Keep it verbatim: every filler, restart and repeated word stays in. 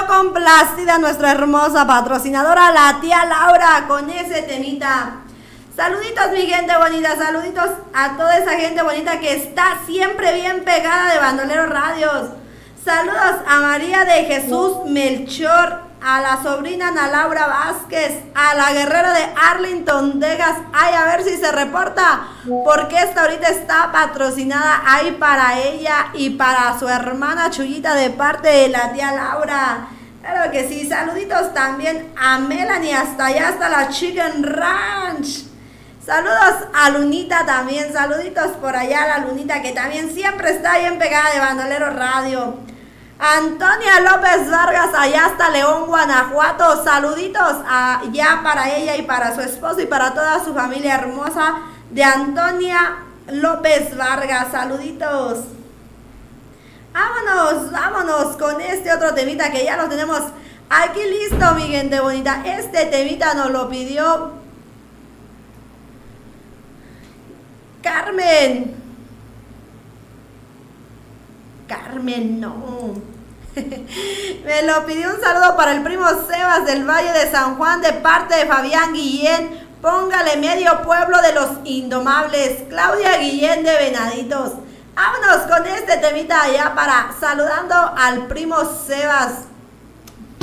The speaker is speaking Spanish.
complacida nuestra hermosa patrocinadora, la tía Laura, con ese temita. Saluditos, mi gente bonita, saluditos a toda esa gente bonita que está siempre bien pegada de Bandoleros Radios. Saludos a María de Jesús Melchor, a la sobrina Ana Laura Vázquez, a la guerrera de Arlington, Texas. Ay, a ver si se reporta, porque esta ahorita está patrocinada ahí para ella y para su hermana Chuyita de parte de la tía Laura. Claro que sí. Saluditos también a Melanie, hasta allá, hasta la Chicken Ranch. Saludos a Lunita también, saluditos por allá a la Lunita, que también siempre está bien pegada de Bandolero Radio. Antonia López Vargas, allá hasta León, Guanajuato, saluditos allá para ella y para su esposo y para toda su familia hermosa de Antonia López Vargas, saluditos. Vámonos, vámonos con este otro temita que ya lo tenemos aquí listo, mi gente bonita. Este temita nos lo pidió Carmen. Carmen, no. Me lo pidió. Un saludo para el primo Sebas del Valle de San Juan de parte de Fabián Guillén. Póngale medio pueblo de los indomables. Claudia Guillén de Venaditos. Vámonos con este temita allá para saludando al primo Sebas.